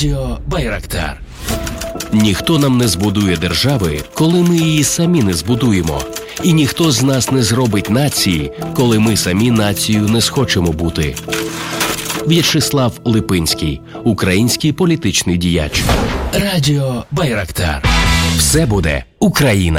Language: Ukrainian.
Радіо Байрактар. Ніхто нам не збудує держави, коли ми її самі не збудуємо. І ніхто з нас не зробить нації, коли ми самі нацією не схочемо бути. В'ячеслав Липинський, український політичний діяч. Радіо Байрактар. Все буде Україна.